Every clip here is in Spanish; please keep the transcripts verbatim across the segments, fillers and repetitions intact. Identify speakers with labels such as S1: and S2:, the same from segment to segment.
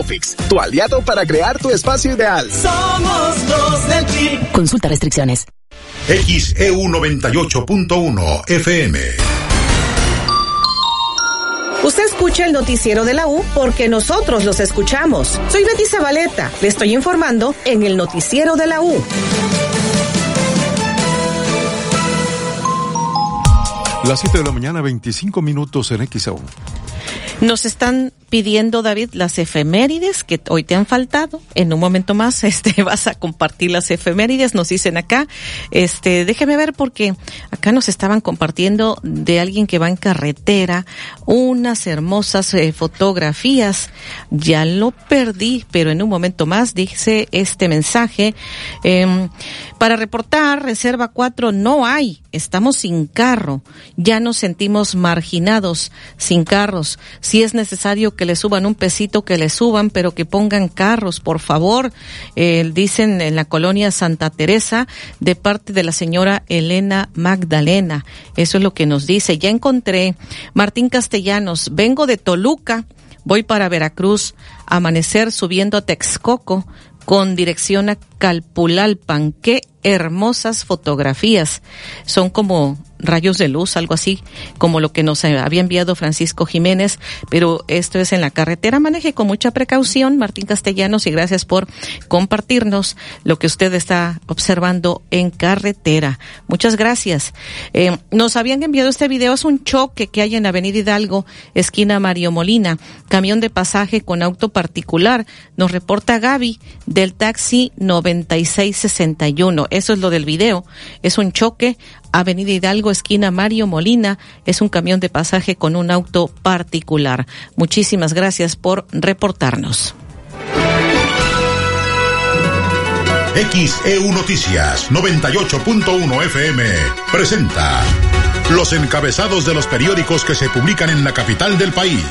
S1: Fix, tu aliado para crear tu espacio ideal.
S2: Somos los del Tri.
S3: Consulta restricciones.
S4: X E U noventa y ocho punto uno F M.
S5: Usted escucha el noticiero de la U porque nosotros los escuchamos. Soy Betty Zabaleta. Le estoy informando en el noticiero de la U.
S6: Las siete de la mañana, veinticinco minutos en X E U.
S7: Nos están pidiendo, David, las efemérides que hoy te han faltado. En un momento más, este, vas a compartir las efemérides, nos dicen acá. Este, déjeme ver porque acá nos estaban compartiendo de alguien que va en carretera unas hermosas eh, fotografías. Ya lo perdí, pero en un momento más dice este mensaje. Eh, para reportar, reserva cuatro no hay. Estamos sin carro. Ya nos sentimos marginados, sin carros. Si es necesario que le suban un pesito, que le suban, pero que pongan carros, por favor. Eh, dicen en la colonia Santa Teresa, de parte de la señora Elena Magdalena. Eso es lo que nos dice. Ya encontré. Martín Castellanos, vengo de Toluca, voy para Veracruz, amanecer subiendo a Texcoco, con dirección a Calpulalpan. Qué hermosas fotografías. Son como rayos de luz, algo así, como lo que nos había enviado Francisco Jiménez, pero esto es en la carretera. Maneje con mucha precaución, Martín Castellanos, y gracias por compartirnos lo que usted está observando en carretera. Muchas gracias. Eh, nos habían enviado este video, es un choque que hay en Avenida Hidalgo, esquina Mario Molina, camión de pasaje con auto particular. Nos reporta Gaby del taxi noventa y seis sesenta y uno. Eso es lo del video. Es un choque, Avenida Hidalgo, esquina Mario Molina, es un camión de pasaje con un auto particular. Muchísimas gracias por reportarnos.
S4: X E U Noticias noventa y ocho punto uno F M presenta los encabezados de los periódicos que se publican en la capital del país.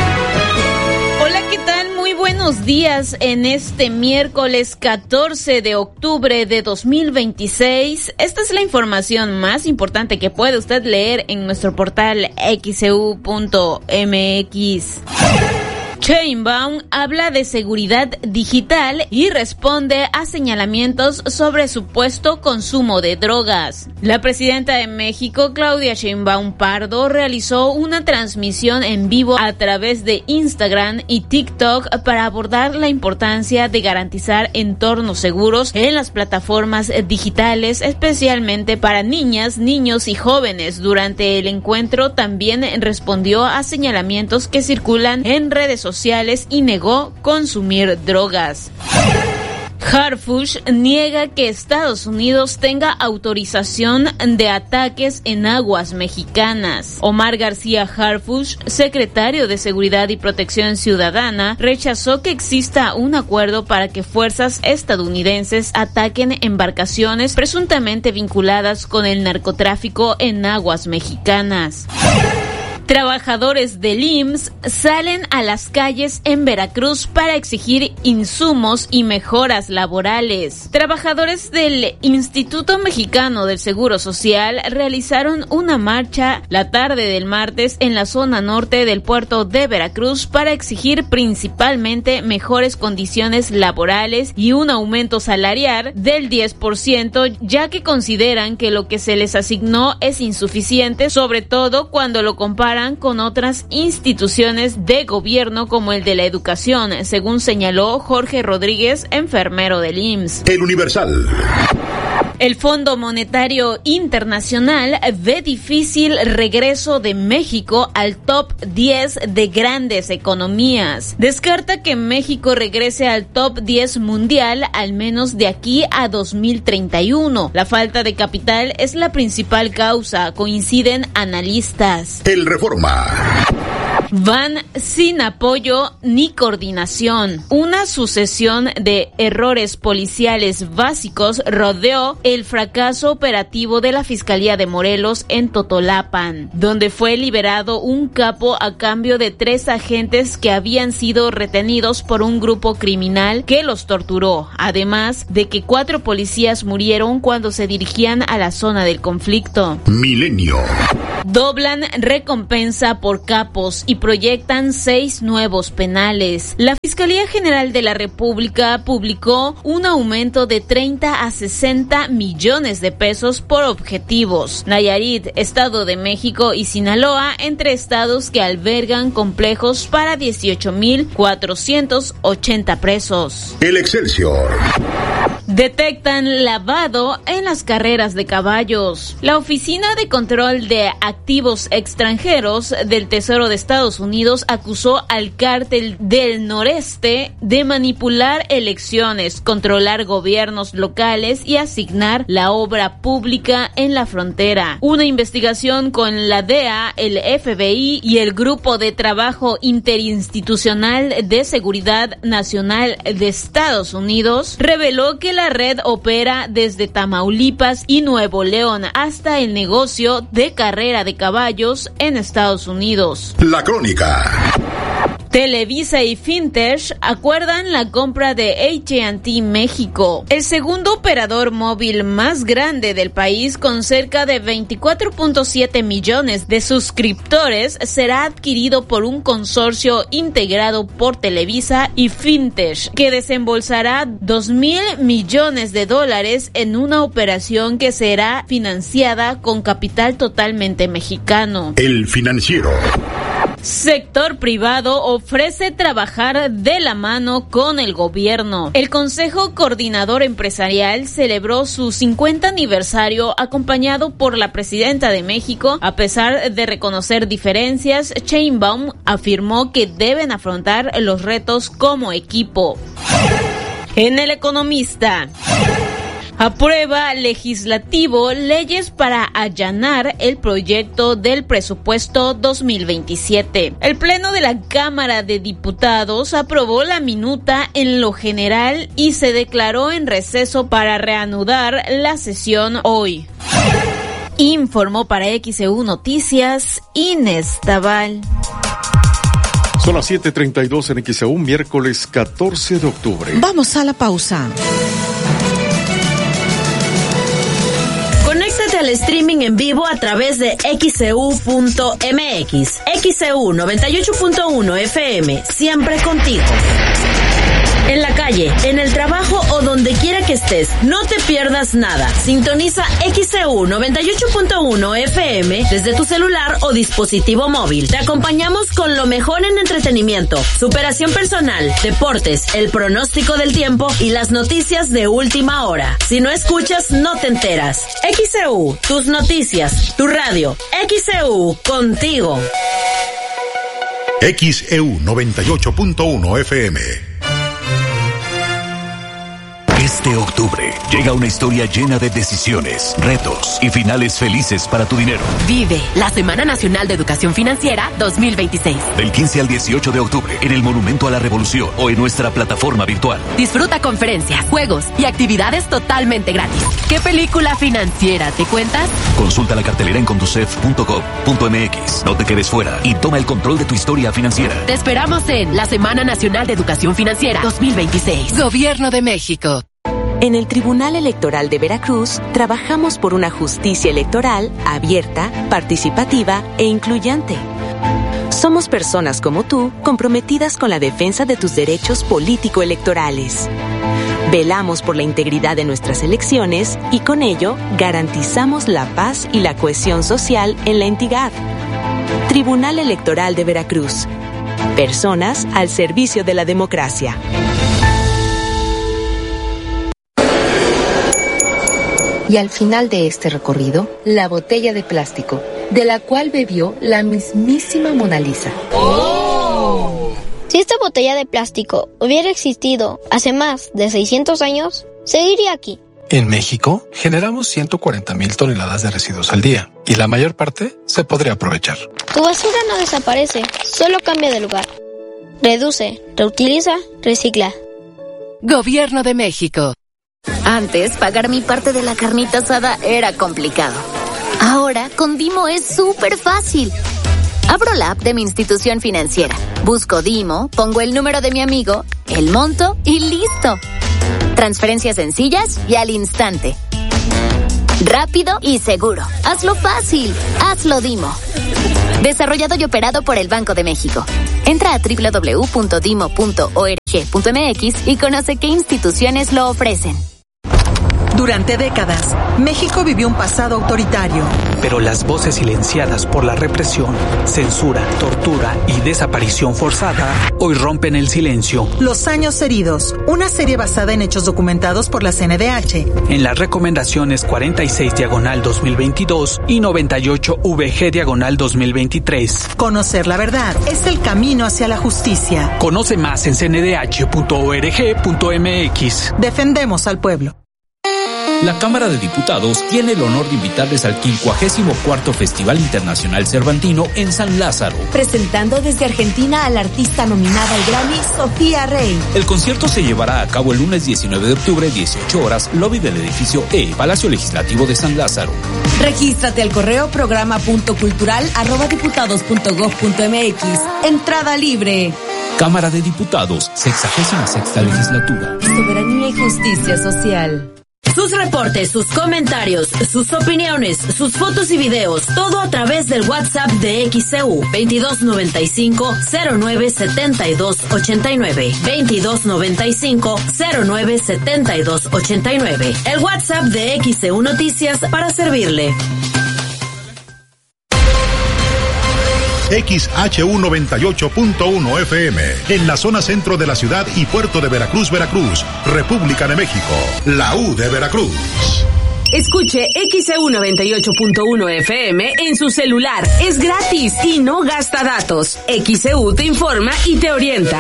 S8: Hola, ¿qué tal? Muy buenos días en este miércoles catorce de octubre de dos mil veintiséis. Esta es la información más importante que puede usted leer en nuestro portal X E U punto M X. Sheinbaum habla de seguridad digital y responde a señalamientos sobre supuesto consumo de drogas. La presidenta de México, Claudia Sheinbaum Pardo, realizó una transmisión en vivo a través de Instagram y TikTok para abordar la importancia de garantizar entornos seguros en las plataformas digitales, especialmente para niñas, niños y jóvenes. Durante el encuentro también respondió a señalamientos que circulan en redes sociales sociales y negó consumir drogas. Harfuch niega que Estados Unidos tenga autorización de ataques en aguas mexicanas. Omar García Harfuch, secretario de Seguridad y Protección Ciudadana, rechazó que exista un acuerdo para que fuerzas estadounidenses ataquen embarcaciones presuntamente vinculadas con el narcotráfico en aguas mexicanas. Trabajadores del I M S S salen a las calles en Veracruz para exigir insumos y mejoras laborales. Trabajadores del Instituto Mexicano del Seguro Social realizaron una marcha la tarde del martes en la zona norte del puerto de Veracruz para exigir principalmente mejores condiciones laborales y un aumento salarial del diez por ciento, ya que consideran que lo que se les asignó es insuficiente, sobre todo cuando lo comparan con otras instituciones de gobierno como el de la educación, según señaló Jorge Rodríguez, enfermero del I M S S.
S4: El Universal.
S8: El Fondo Monetario Internacional ve difícil regreso de México al top diez de grandes economías. Descarta que México regrese al top diez mundial al menos de aquí a dos mil treinta y uno. La falta de capital es la principal causa, coinciden analistas.
S4: El Reforma.
S8: Van sin apoyo ni coordinación. Una sucesión de errores policiales básicos rodeó el fracaso operativo de la Fiscalía de Morelos en Totolapan, donde fue liberado un capo a cambio de tres agentes que habían sido retenidos por un grupo criminal que los torturó, además de que cuatro policías murieron cuando se dirigían a la zona del conflicto.
S4: Milenio.
S8: Doblan recompensa por capos y proyectan seis nuevos penales. La Fiscalía General de la República publicó un aumento de treinta a sesenta millones de pesos por objetivos. Nayarit, Estado de México y Sinaloa entre estados que albergan complejos para dieciocho mil cuatrocientos ochenta presos.
S4: El Excelsior.
S8: Detectan lavado en las carreras de caballos. La Oficina de Control de Activos Extranjeros del Tesoro de Estados Unidos acusó al Cártel del Noreste de manipular elecciones, controlar gobiernos locales y asignar la obra pública en la frontera. Una investigación con la D E A, el F B I y el Grupo de Trabajo Interinstitucional de Seguridad Nacional de Estados Unidos reveló que la red opera desde Tamaulipas y Nuevo León hasta el negocio de carrera de caballos en Estados Unidos.
S4: La Crónica.
S8: Televisa y Fintech acuerdan la compra de A T and T México, el segundo operador móvil más grande del país con cerca de veinticuatro punto siete millones de suscriptores, será adquirido por un consorcio integrado por Televisa y Fintech, que desembolsará dos mil millones de dólares en una operación que será financiada con capital totalmente mexicano.
S4: El Financiero.
S8: Sector privado ofrece trabajar de la mano con el gobierno. El Consejo Coordinador Empresarial celebró su cincuenta aniversario acompañado por la presidenta de México. A pesar de reconocer diferencias, Sheinbaum afirmó que deben afrontar los retos como equipo. En El Economista. Aprueba legislativo leyes para allanar el proyecto del presupuesto dos mil veintisiete. El Pleno de la Cámara de Diputados aprobó la minuta en lo general y se declaró en receso para reanudar la sesión hoy. Informó para X E U Noticias Inés Tabal.
S6: Son las siete treinta y dos en X E U, miércoles catorce de octubre.
S7: Vamos a la pausa.
S5: Conéctate al streaming en vivo a través de X E U punto M X. X E U noventa y ocho punto uno F M, siempre contigo. En la calle, en el trabajo o donde quiera que estés, no te pierdas nada. Sintoniza X E U noventa y ocho punto uno F M desde tu celular o dispositivo móvil. Te acompañamos con lo mejor en entretenimiento, superación personal, deportes, el pronóstico del tiempo y las noticias de última hora. Si no escuchas, no te enteras. X E U, tus noticias, tu radio. X E U, contigo.
S4: X E U noventa y ocho punto uno F M.
S3: Este octubre llega una historia llena de decisiones, retos y finales felices para tu dinero.
S9: Vive la Semana Nacional de Educación Financiera dos mil veintiséis.
S3: Del quince al dieciocho de octubre en el Monumento a la Revolución o en nuestra plataforma virtual.
S9: Disfruta conferencias, juegos y actividades totalmente gratis. ¿Qué película financiera te cuentas?
S3: Consulta la cartelera en conducef punto gov punto m x. No te quedes fuera y toma el control de tu historia financiera.
S9: Te esperamos en la Semana Nacional de Educación Financiera dos mil veintiséis. Gobierno de México.
S10: En el Tribunal Electoral de Veracruz trabajamos por una justicia electoral abierta, participativa e incluyente. Somos personas como tú comprometidas con la defensa de tus derechos político-electorales. Velamos por la integridad de nuestras elecciones y con ello garantizamos la paz y la cohesión social en la entidad. Tribunal Electoral de Veracruz. Personas al servicio de la democracia.
S11: Y al final de este recorrido, la botella de plástico, de la cual bebió la mismísima Mona Lisa.
S12: ¡Oh! Si esta botella de plástico hubiera existido hace más de seiscientos años, seguiría aquí.
S13: En México, generamos ciento cuarenta mil toneladas de residuos al día, y la mayor parte se podría aprovechar.
S12: Tu basura no desaparece, solo cambia de lugar. Reduce, reutiliza, recicla.
S9: Gobierno de México.
S14: Antes, pagar mi parte de la carnita asada era complicado. Ahora, con Dimo es súper fácil. Abro la app de mi institución financiera, busco Dimo, pongo el número de mi amigo, el monto y listo. Transferencias sencillas y al instante. Rápido y seguro. Hazlo fácil. Hazlo Dimo. Desarrollado y operado por el Banco de México. Entra a doble u doble u doble u punto dimo punto org punto m x y conoce qué instituciones lo ofrecen.
S15: Durante décadas, México vivió un pasado autoritario.
S16: Pero las voces silenciadas por la represión, censura, tortura y desaparición forzada hoy rompen el silencio.
S15: Los años heridos, una serie basada en hechos documentados por la C N D H.
S16: En las recomendaciones cuarenta y seis diagonal dos mil veintidós y noventa y ocho V G diagonal dos mil veintitrés.
S15: Conocer la verdad es el camino hacia la justicia.
S16: Conoce más en c n d h punto org punto m x.
S15: Defendemos al pueblo.
S17: La Cámara de Diputados tiene el honor de invitarles al quincuagésimo cuarto Festival Internacional Cervantino en San Lázaro.
S18: Presentando desde Argentina a la artista nominada al Grammy, Sofía Rey.
S17: El concierto se llevará a cabo el lunes diecinueve de octubre, dieciocho horas, lobby del edificio E, Palacio Legislativo de San Lázaro.
S18: Regístrate al correo programa punto cultural arroba diputados punto gob punto m x. Entrada libre.
S17: Cámara de Diputados, sexagésima sexta legislatura.
S18: Soberanía y justicia social.
S5: Sus reportes, sus comentarios, sus opiniones, sus fotos y videos, todo a través del WhatsApp de X C U veintidós noventa y cinco cero nueve setenta y dos ochenta y nueve, veintidós noventa y cinco cero nueve setenta y dos ochenta y nueve. El WhatsApp de X C U Noticias para servirle.
S4: X H U noventa y ocho punto uno F M, en la zona centro de la ciudad y puerto de Veracruz, Veracruz, República de México, la U de Veracruz.
S19: Escuche X C U noventa y ocho punto uno F M en su celular. Es gratis y no gasta datos. X C U te informa y te orienta.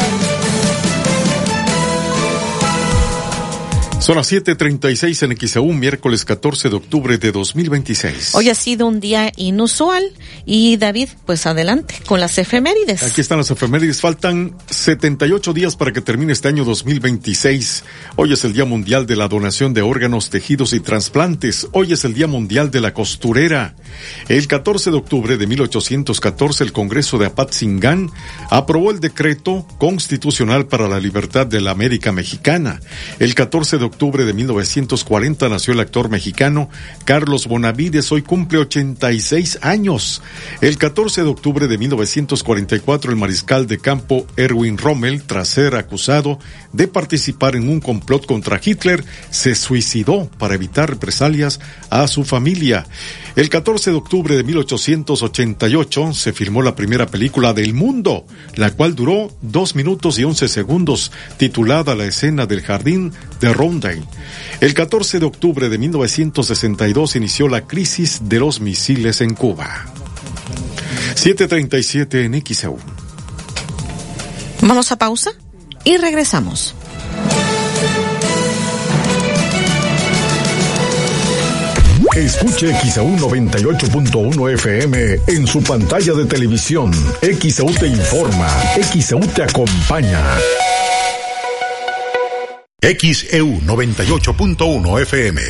S6: Son las siete treinta y seis en X E U, miércoles catorce de octubre de dos mil veintiséis.
S7: Hoy ha sido un día inusual y David, pues adelante con las efemérides.
S6: Aquí están las efemérides. Faltan setenta y ocho días para que termine este año dos mil veintiséis. Hoy es el Día Mundial de la Donación de Órganos, Tejidos y Trasplantes. Hoy es el Día Mundial de la Costurera. El catorce de octubre de mil ochocientos catorce, el Congreso de Apatzingán aprobó el decreto constitucional para la libertad de la América Mexicana. El catorce de octubre de mil novecientos cuarenta nació el actor mexicano Carlos Bonavides, hoy cumple ochenta y seis años. El catorce de octubre de mil novecientos cuarenta y cuatro el mariscal de campo Erwin Rommel, tras ser acusado de participar en un complot contra Hitler, se suicidó para evitar represalias a su familia. El catorce de octubre de mil ochocientos ochenta y ocho se filmó la primera película del mundo, la cual duró dos minutos y once segundos, titulada La escena del jardín de Ronda. El catorce de octubre de mil novecientos sesenta y dos inició la crisis de los misiles en Cuba. siete treinta y siete en X E U.
S7: Vamos a pausa y regresamos.
S4: Escuche X E U noventa y ocho punto uno F M en su pantalla de televisión. X E U te informa, X E U te acompaña. X E U noventa y ocho punto uno F M.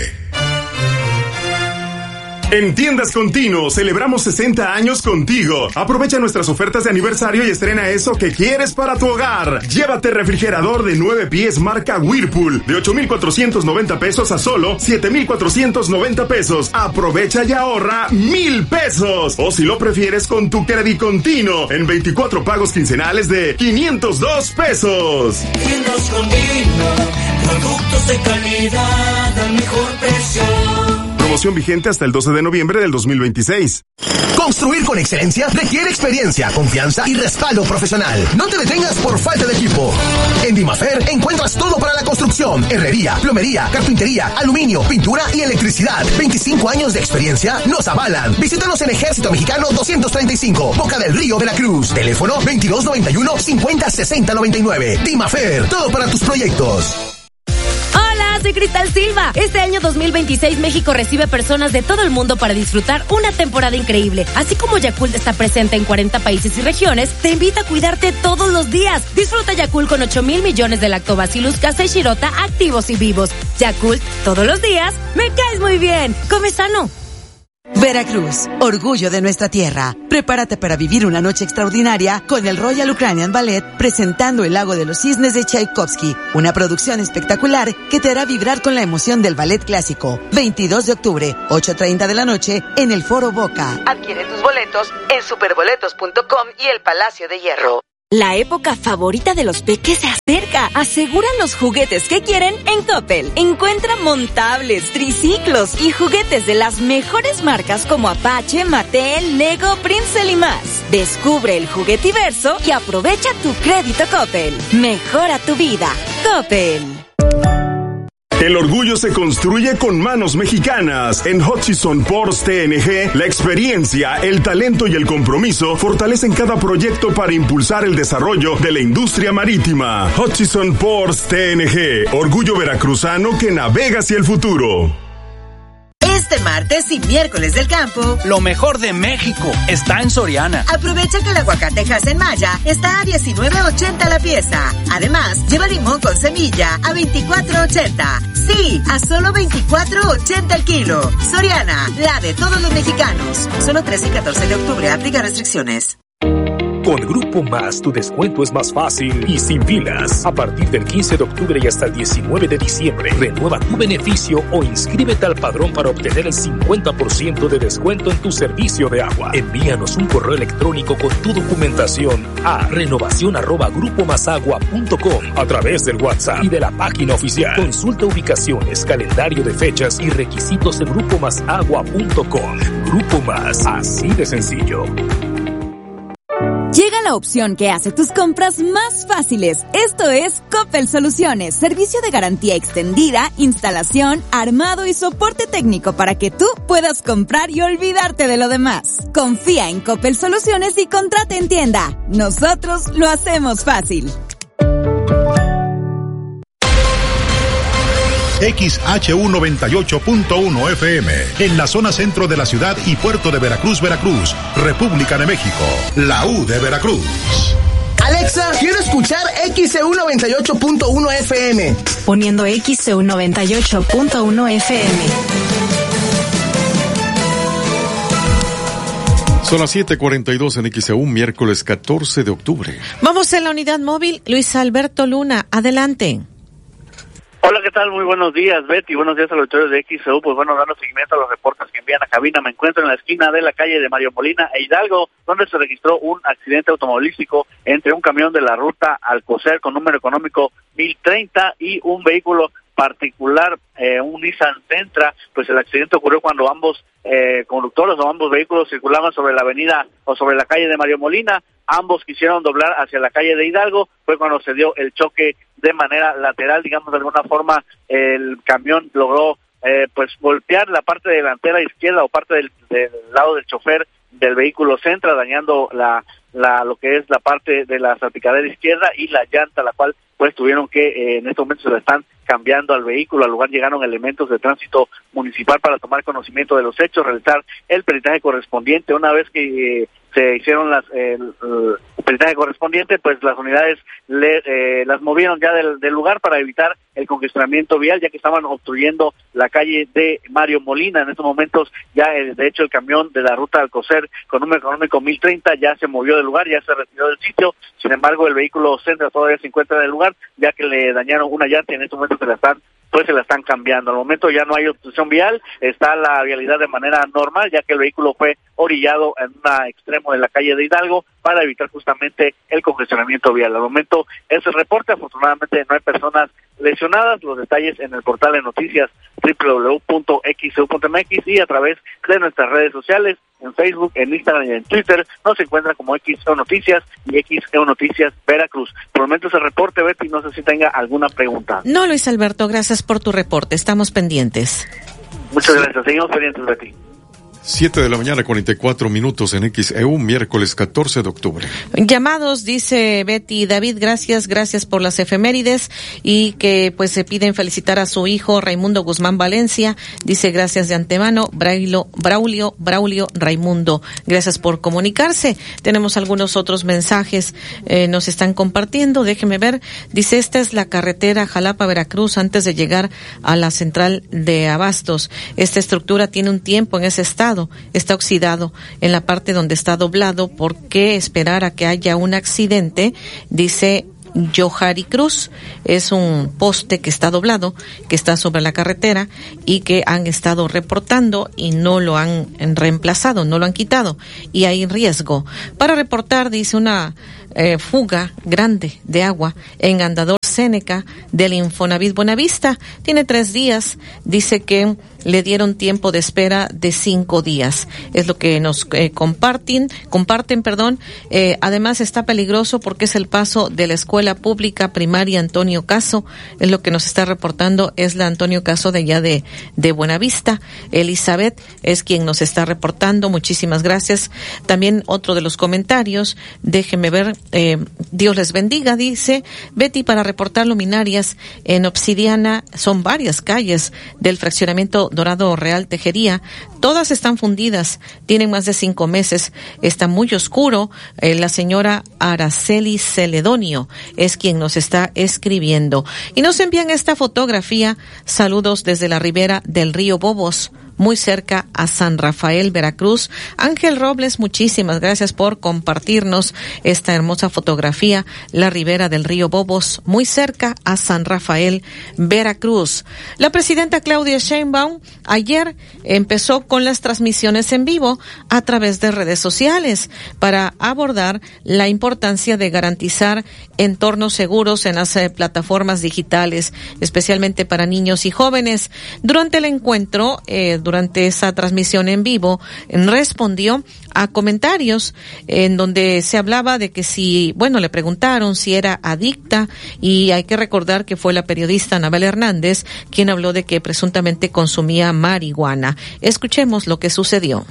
S20: En Tiendas Continuo celebramos sesenta años contigo. Aprovecha nuestras ofertas de aniversario y estrena eso que quieres para tu hogar. Llévate refrigerador de nueve pies marca Whirlpool de ocho mil cuatrocientos noventa pesos a solo siete mil cuatrocientos noventa pesos. Aprovecha y ahorra mil pesos. O si lo prefieres con tu Credit Continuo en veinticuatro pagos quincenales de quinientos dos pesos.
S2: Tiendas Continuo, productos de calidad al mejor precio.
S20: Promoción vigente hasta el doce de noviembre del dos mil veintiséis.
S21: Construir con excelencia requiere experiencia, confianza y respaldo profesional. No te detengas por falta de equipo. En Dimafer encuentras todo para la construcción: herrería, plomería, carpintería, aluminio, pintura y electricidad. veinticinco años de experiencia nos avalan. Visítanos en Ejército Mexicano doscientos treinta y cinco, Boca del Río, Veracruz. Teléfono veintidós noventa y uno cincuenta sesenta noventa y nueve. Dimafer, todo para tus proyectos.
S19: Soy
S1: soy Cristal Silva. Este año dos mil veintiséis México recibe personas de todo el mundo para disfrutar una temporada increíble. Así como Yakult está presente en cuarenta países y regiones, te invita a cuidarte todos los días. Disfruta Yakult con ocho mil millones de Lactobacillus casei shirota activos y vivos. Yakult, todos los días, me caes muy bien. Come sano.
S22: Veracruz, orgullo de nuestra tierra. Prepárate para vivir una noche extraordinaria con el Royal Ukrainian Ballet presentando El Lago de los Cisnes de Tchaikovsky, una producción espectacular que te hará vibrar con la emoción del ballet clásico. veintidós de octubre, ocho treinta de la noche, en el Foro Boca.
S23: Adquiere tus boletos en superboletos punto com y el Palacio de Hierro.
S1: La época favorita de los peques se acerca. Aseguran los juguetes que quieren en Coppel. Encuentra montables, triciclos y juguetes de las mejores marcas como Apache, Mattel, Lego, Princeton y más. Descubre el juguetiverso y aprovecha tu crédito Coppel. Mejora tu vida. Coppel.
S20: El orgullo se construye con manos mexicanas. En Hutchison Ports T N G, la experiencia, el talento y el compromiso fortalecen cada proyecto para impulsar el desarrollo de la industria marítima. Hutchison Ports T N G, orgullo veracruzano que navega hacia el futuro.
S24: Este martes y miércoles del campo,
S16: lo mejor de México está en Soriana.
S24: Aprovecha que el aguacate Hass en Maya está a diecinueve ochenta la pieza. Además, lleva limón con semilla a veinticuatro ochenta. Sí, a solo veinticuatro ochenta el kilo. Soriana, la de todos los mexicanos. Solo trece y catorce de octubre, aplica restricciones.
S25: Con Grupo Más, tu descuento es más fácil y sin filas. A partir del quince de octubre y hasta el diecinueve de diciembre, renueva tu beneficio o inscríbete al padrón para obtener el cincuenta por ciento de descuento en tu servicio de agua. Envíanos un correo electrónico con tu documentación a renovación arroba grupo más agua punto com a través del WhatsApp y de la página oficial. Consulta ubicaciones, calendario de fechas y requisitos en grupo más agua punto com. Grupo Más, así de sencillo.
S1: Llega la opción que hace tus compras más fáciles. Esto es Coppel Soluciones, servicio de garantía extendida, instalación, armado y soporte técnico para que tú puedas comprar y olvidarte de lo demás. Confía en Coppel Soluciones y contrata en tienda. Nosotros lo hacemos fácil.
S4: X H U noventa y ocho punto uno F M, en la zona centro de la ciudad y puerto de Veracruz, Veracruz, República de México, la U de Veracruz.
S21: Alexa, quiero escuchar X C U noventa y ocho punto uno F M.
S26: Poniendo X C U noventa y ocho punto uno F M.
S6: Son las siete cuarenta y dos en X C U, miércoles catorce de octubre.
S7: Vamos en la unidad móvil, Luis Alberto Luna, adelante.
S27: Hola, ¿qué tal? Muy buenos días, Betty. Buenos días a los auditores de X C U. Pues bueno, dando seguimiento a los reportes que envían a cabina. Me encuentro en la esquina de la calle de Mario Molina e Hidalgo, donde se registró un accidente automovilístico entre un camión de la ruta Alcocer con número económico mil treinta y un vehículo particular, eh, un Nissan Sentra. Pues el accidente ocurrió cuando ambos eh, conductores o ambos vehículos circulaban sobre la avenida o sobre la calle de Mario Molina. Ambos quisieron doblar hacia la calle de Hidalgo. Fue cuando se dio el choque de manera lateral, digamos, de alguna forma el camión logró eh, pues golpear la parte delantera izquierda o parte del, del lado del chofer del vehículo Sentra, dañando la, la lo que es la parte de la salpicadera izquierda y la llanta, la cual pues tuvieron que eh, en este momento se la están cambiando al vehículo. Al lugar llegaron elementos de tránsito municipal para tomar conocimiento de los hechos, realizar el peritaje correspondiente. Una vez que eh, se hicieron las el, el peritaje correspondiente, pues las unidades le, eh, las movieron ya del, del lugar para evitar el congestionamiento vial, ya que estaban obstruyendo la calle de Mario Molina. En estos momentos ya el, de hecho el camión de la ruta Alcocer con número económico mil treinta ya se movió del lugar, ya se retiró del sitio. Sin embargo, el vehículo Sentra todavía se encuentra en el lugar, ya que le dañaron una llanta y en estos momentos se la están pues se la están cambiando. Al momento ya no hay obstrucción vial, está la vialidad de manera normal, ya que el vehículo fue orillado en un extremo de la calle de Hidalgo para evitar justamente el congestionamiento vial. Al momento es el reporte, afortunadamente no hay personas lesionadas. Los detalles en el portal de noticias doble u doble u doble u punto x c u punto m x y a través de nuestras redes sociales, en Facebook, en Instagram y en Twitter, nos encuentran como X E U Noticias y X E U Noticias Veracruz. Por el momento es el reporte, Betty, no sé si tenga alguna pregunta.
S7: No, Luis Alberto, gracias por tu reporte, estamos pendientes.
S27: Muchas gracias, seguimos pendientes, Betty.
S6: Siete de la mañana, cuarenta y cuatro minutos en X E U, miércoles catorce de octubre.
S7: Llamados, dice Betty David, gracias, gracias por las efemérides y que pues se piden felicitar a su hijo Raimundo Guzmán Valencia. Dice gracias de antemano, Braulio, Braulio, Braulio Raimundo. Gracias por comunicarse. Tenemos algunos otros mensajes, eh, nos están compartiendo. Déjeme ver. Dice, esta es la carretera Jalapa-Veracruz antes de llegar a la central de Abastos. Esta estructura tiene un tiempo en ese estado. Está oxidado en la parte donde está doblado. ¿Por qué esperar a que haya un accidente? Dice Johari Cruz. Es un poste que está doblado, que está sobre la carretera y que han estado reportando y no lo han reemplazado, no lo han quitado y hay riesgo. Para reportar, dice, una eh, fuga grande de agua en Andador Séneca del Infonavit Buenavista. Tiene tres días. Dice que le dieron tiempo de espera de cinco días. Es lo que nos eh, comparten, comparten, perdón. Eh, además está peligroso porque es el paso de la escuela pública primaria Antonio Caso. Es lo que nos está reportando, es la Antonio Caso de allá de, de Buenavista. Elizabeth es quien nos está reportando. Muchísimas gracias. También otro de los comentarios, déjeme ver, eh, Dios les bendiga, dice Betty, para reportar luminarias en Obsidiana. Son varias calles del fraccionamiento Dorado Real Tejería, todas están fundidas, tienen más de cinco meses, está muy oscuro. Eh, la señora Araceli Celedonio es quien nos está escribiendo y nos envían esta fotografía. Saludos desde la ribera del río Bobos, muy cerca a San Rafael, Veracruz. Ángel Robles, muchísimas gracias por compartirnos esta hermosa fotografía. La ribera del río Bobos, muy cerca a San Rafael, Veracruz. La presidenta Claudia Sheinbaum ayer empezó con las transmisiones en vivo a través de redes sociales para abordar la importancia de garantizar entornos seguros en las eh, plataformas digitales, especialmente para niños y jóvenes. Durante el encuentro, eh, durante esa transmisión en vivo, respondió a comentarios en donde se hablaba de que si, bueno, le preguntaron si era adicta y hay que recordar que fue la periodista Anabel Hernández quien habló de que presuntamente consumía marihuana. Escuchemos lo que sucedió.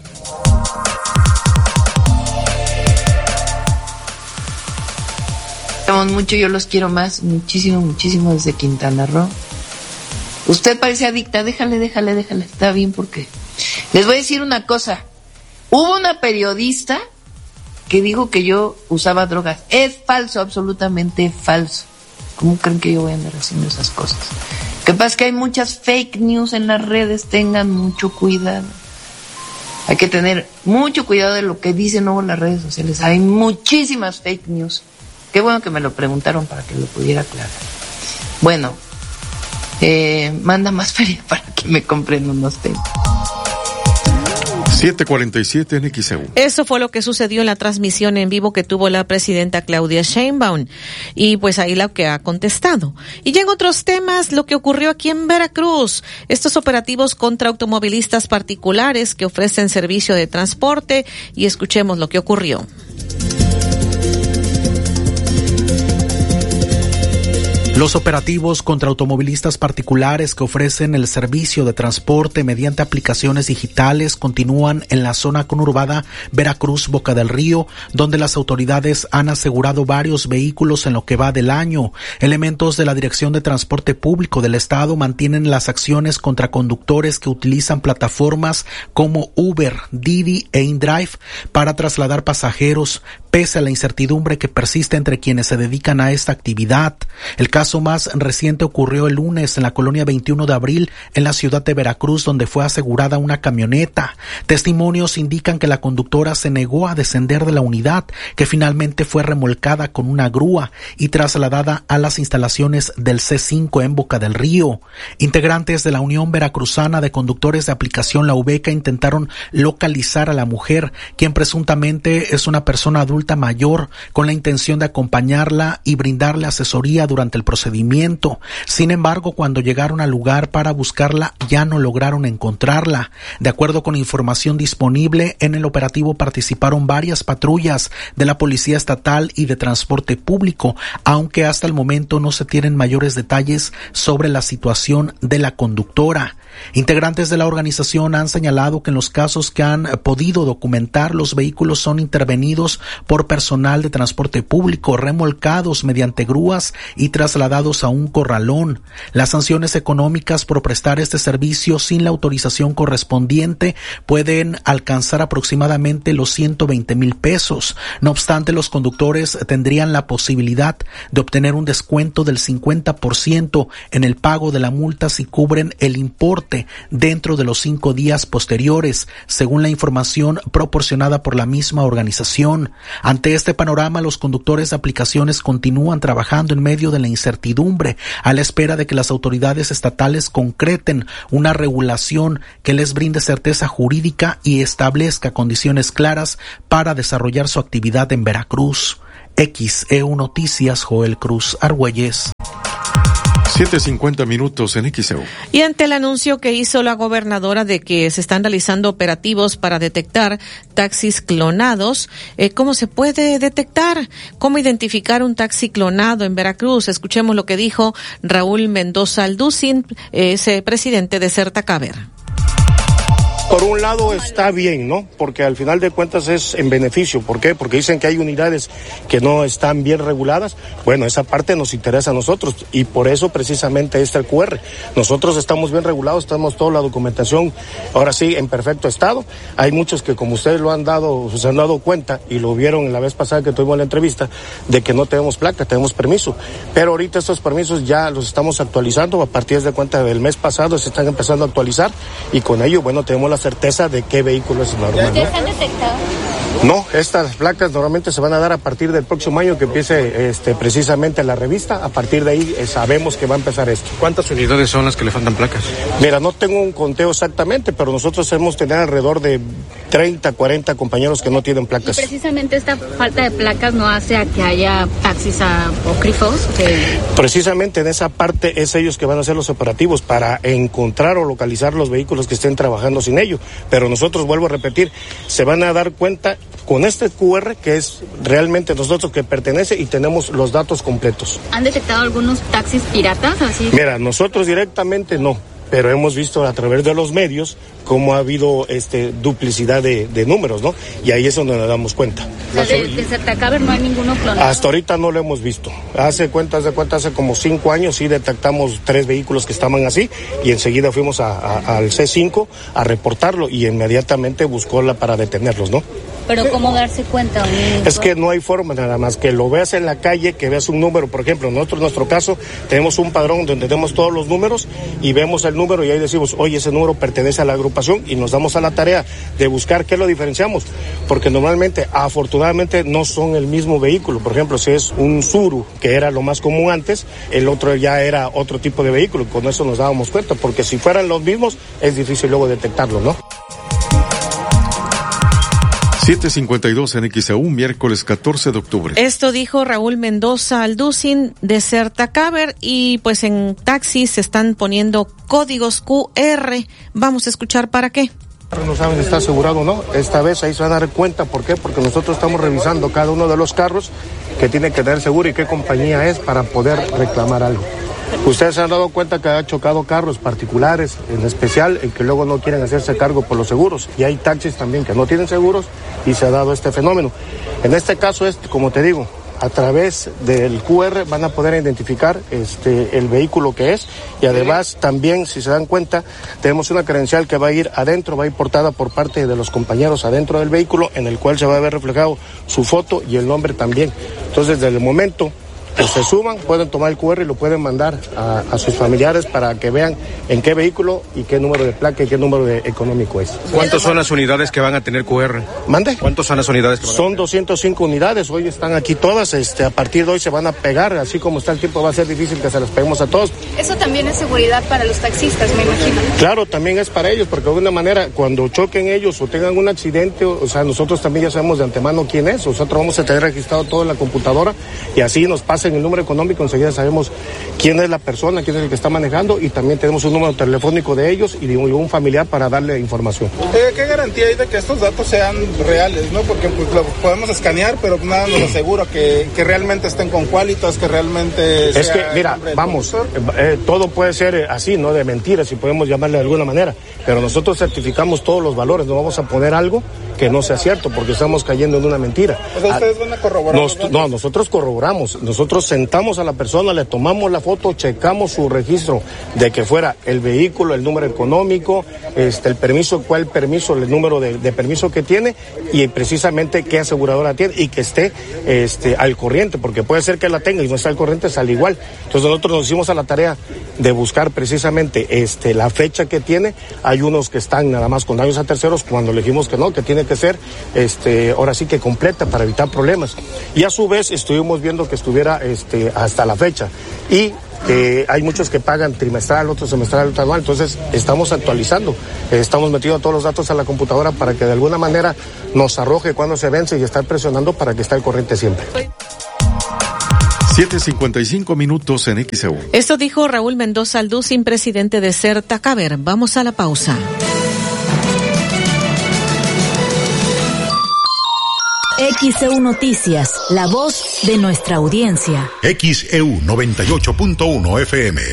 S3: Mucho, yo los quiero más, muchísimo, muchísimo desde Quintana Roo. Usted parece adicta, déjale, déjale, déjale, está bien porque... Les voy a decir una cosa, hubo una periodista que dijo que yo usaba drogas. Es falso, absolutamente falso. ¿Cómo creen que yo voy a andar haciendo esas cosas? Lo que pasa es que hay muchas fake news en las redes, tengan mucho cuidado. Hay que tener mucho cuidado de lo que dicen luego en las redes sociales. Hay muchísimas fake news. Qué bueno que me lo preguntaron para que lo pudiera aclarar. Bueno, eh, manda más feria para que me compren unos tenis.
S6: siete cuarenta y siete en X E U.
S7: Eso fue lo que sucedió en la transmisión en vivo que tuvo la presidenta Claudia Sheinbaum. Y pues ahí lo que ha contestado. Y ya en otros temas, lo que ocurrió aquí en Veracruz. Estos operativos contra automovilistas particulares que ofrecen servicio de transporte. Y escuchemos lo que ocurrió.
S8: Los operativos contra automovilistas particulares que ofrecen el servicio de transporte mediante aplicaciones digitales continúan en la zona conurbada Veracruz-Boca del Río, donde las autoridades han asegurado varios vehículos en lo que va del año. Elementos de la Dirección de Transporte Público del Estado mantienen las acciones contra conductores que utilizan plataformas como Uber, Didi e InDrive para trasladar pasajeros, pese a la incertidumbre que persiste entre quienes se dedican a esta actividad. El caso más reciente ocurrió el lunes en la colonia veintiuno de abril en la ciudad de Veracruz, donde fue asegurada una camioneta. Testimonios indican que la conductora se negó a descender de la unidad, que finalmente fue remolcada con una grúa y trasladada a las instalaciones del C cinco en Boca del Río. Integrantes de la Unión Veracruzana de Conductores de Aplicación La Ubeca intentaron localizar a la mujer, quien presuntamente es una persona adulta mayor, con la intención de acompañarla y brindarle asesoría durante el proceso procedimiento. Sin embargo, cuando llegaron al lugar para buscarla, ya no lograron encontrarla. De acuerdo con información disponible, en el operativo participaron varias patrullas de la Policía Estatal y de Transporte Público, aunque hasta el momento no se tienen mayores detalles sobre la situación de la conductora. Integrantes de la organización han señalado que en los casos que han podido documentar, los vehículos son intervenidos por personal de transporte público, remolcados mediante grúas y trasladados a un corralón. Las sanciones económicas por prestar este servicio sin la autorización correspondiente pueden alcanzar aproximadamente los ciento veinte mil pesos. No obstante, los conductores tendrían la posibilidad de obtener un descuento del cincuenta por ciento en el pago de la multa si cubren el importe dentro de los cinco días posteriores, según la información proporcionada por la misma organización. Ante este panorama, los conductores de aplicaciones continúan trabajando en medio de la incertidumbre, a la espera de que las autoridades estatales concreten una regulación que les brinde certeza jurídica y establezca condiciones claras para desarrollar su actividad en Veracruz. X E U Noticias, Joel Cruz Argüelles.
S6: siete cincuenta minutos en X E U.
S7: Y ante el anuncio que hizo la gobernadora de que se están realizando operativos para detectar taxis clonados, eh, ¿cómo se puede detectar? ¿Cómo identificar un taxi clonado en Veracruz? Escuchemos lo que dijo Raúl Mendoza Alducin, ese presidente de Certacaber.
S9: Por un lado está bien, ¿no? Porque al final de cuentas es en beneficio. ¿Por qué? Porque dicen que hay unidades que no están bien reguladas. Bueno, esa parte nos interesa a nosotros y por eso precisamente está el Q R. Nosotros estamos bien regulados, tenemos toda la documentación, ahora sí, en perfecto estado. Hay muchos que, como ustedes lo han dado, se han dado cuenta y lo vieron la vez pasada que tuvimos la entrevista, de que no tenemos placa, tenemos permiso. Pero ahorita estos permisos ya los estamos actualizando. A partir de cuenta del mes pasado se están empezando a actualizar y con ello, bueno, tenemos la certeza de qué vehículo es normal.
S10: ¿Ustedes han detectado?
S9: No, estas placas normalmente se van a dar a partir del próximo año que empiece este, precisamente la revista. A partir de ahí eh, sabemos que va a empezar esto.
S11: ¿Cuántas unidades son las que le faltan placas?
S9: Mira, no tengo un conteo exactamente, pero nosotros hemos tenido alrededor de treinta, cuarenta compañeros que no tienen placas.
S10: Y precisamente esta falta de placas no hace a que haya taxis apócrifos. Que...
S9: Precisamente en esa parte es ellos que van a hacer los operativos para encontrar o localizar los vehículos que estén trabajando sin ello. Pero nosotros, vuelvo a repetir, se van a dar cuenta con este Q R que es realmente nosotros que pertenece y tenemos los datos completos.
S10: ¿Han detectado algunos taxis piratas? Así?
S9: Mira, nosotros directamente no, pero hemos visto a través de los medios cómo ha habido este duplicidad de, de números, ¿no? Y ahí es donde nos damos cuenta.
S10: O sea, de, de Certacaber no hay ninguno clonado.
S9: Hasta ahorita no lo hemos visto. Hace cuentas de cuenta, hace como cinco años sí detectamos tres vehículos que estaban así y enseguida fuimos a, a, al C cinco a reportarlo y inmediatamente buscó la para detenerlos, ¿no?
S10: Pero ¿cómo darse cuenta?
S9: Es que no hay forma nada más que lo veas en la calle, que veas un número. Por ejemplo, nosotros en nuestro caso tenemos un padrón donde tenemos todos los números y vemos el número y ahí decimos, oye, ese número pertenece a la agrupación y nos damos a la tarea de buscar qué lo diferenciamos. Porque normalmente, afortunadamente, no son el mismo vehículo. Por ejemplo, si es un Tsuru, que era lo más común antes, el otro ya era otro tipo de vehículo. Con eso nos dábamos cuenta, porque si fueran los mismos, es difícil luego detectarlo, ¿no?
S6: siete cincuenta y dos en X E U, miércoles catorce de octubre.
S7: Esto dijo Raúl Mendoza Alducin de Certacaber y pues en taxis se están poniendo códigos Q R. Vamos a escuchar para qué.
S9: No saben si está asegurado o no. Esta vez ahí se van a dar cuenta. ¿Por qué? Porque nosotros estamos revisando cada uno de los carros que tiene que tener seguro y qué compañía es para poder reclamar algo. Ustedes se han dado cuenta que ha chocado carros particulares, en especial, en que luego no quieren hacerse cargo por los seguros. Y hay taxis también que no tienen seguros y se ha dado este fenómeno. En este caso es, como te digo, a través del Q R van a poder identificar este el vehículo que es y además también, si se dan cuenta, tenemos una credencial que va a ir adentro, va a ir portada por parte de los compañeros adentro del vehículo, en el cual se va a ver reflejado su foto y el nombre también. Entonces, desde el momento que se suban, pueden tomar el Q R y lo pueden mandar a, a sus familiares para que vean en qué vehículo y qué número de placa y qué número de económico es.
S11: ¿Cuántas son las unidades que van a tener Q R?
S9: ¿Mande?
S11: ¿Cuántas son las unidades que van a
S9: Son doscientas cinco unidades, hoy están aquí todas, este, a partir de hoy se van a pegar, así como está el tiempo va a ser difícil que se las peguemos a todos.
S10: Eso también es seguridad para los taxistas, me imagino.
S9: Claro, también es para ellos, porque de alguna manera, cuando choquen ellos o tengan un accidente, o, o sea, nosotros también ya sabemos de antemano quién es, nosotros vamos a tener registrado todo en la computadora y así nos pasa dicen el número económico, enseguida sabemos quién es la persona, quién es el que está manejando, y también tenemos un número telefónico de ellos y de un, un familiar para darle información.
S5: Eh, ¿Qué garantía hay de que estos datos sean reales, no? Porque pues, lo podemos escanear, pero nada nos asegura que, que realmente estén con Qualitas, que realmente
S9: Es
S5: sea
S9: que, mira, vamos, eh, eh, todo puede ser así, ¿no? De mentiras, si podemos llamarle de alguna manera, pero nosotros certificamos todos los valores, no vamos a poner algo que no sea cierto, porque estamos cayendo en una mentira.
S5: O sea, ustedes van a corroborar.
S9: Nos, no, nosotros corroboramos, nosotros sentamos a la persona, le tomamos la foto, checamos su registro de que fuera el vehículo, el número económico, este, el permiso, cuál permiso, el número de, de permiso que tiene y precisamente qué aseguradora tiene y que esté este, al corriente, porque puede ser que la tenga y no está al corriente, sale igual. Entonces nosotros nos hicimos a la tarea de buscar precisamente este, la fecha que tiene. Hay unos que están nada más con daños a terceros, cuando le dijimos que no, que tiene que ser este, ahora sí que completa para evitar problemas. Y a su vez estuvimos viendo que estuviera este, hasta la fecha. Y Eh, hay muchos que pagan trimestral, otros semestral, otros anual, entonces estamos actualizando, eh, estamos metiendo todos los datos a la computadora para que de alguna manera nos arroje cuando se vence y estar presionando para que esté al corriente siempre.
S6: siete cincuenta y cinco minutos en X E U.
S7: Esto dijo Raúl Mendoza Alducin, presidente de CERTAC. A ver, vamos a la pausa.
S26: X E U Noticias, la voz de nuestra audiencia.
S4: X E U noventa y ocho punto uno F M.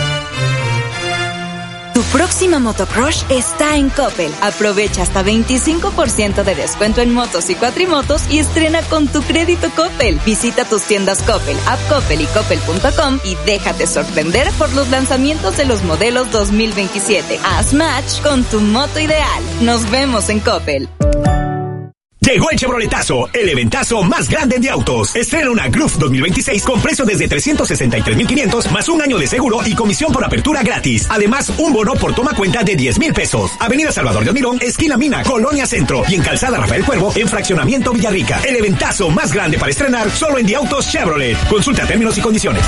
S1: Tu próxima motocrush está en Coppel. Aprovecha hasta veinticinco por ciento de descuento en motos y cuatrimotos y estrena con tu crédito Coppel. Visita tus tiendas Coppel, App Coppel y Coppel punto com y déjate sorprender por los lanzamientos de los modelos dos mil veintisiete. Haz match con tu moto ideal. Nos vemos en Coppel.
S21: Llegó el Chevroletazo, el eventazo más grande de autos. Estrena una Groove dos mil veintiséis con precio desde trescientos sesenta y tres mil quinientos más un año de seguro y comisión por apertura gratis. Además, un bono por toma cuenta de diez mil pesos. Avenida Salvador de Almirón, esquina Mina, Colonia Centro. Y en Calzada Rafael Cuervo, en Fraccionamiento Villarrica. El eventazo más grande para estrenar solo en The Autos Chevrolet. Consulta términos y condiciones.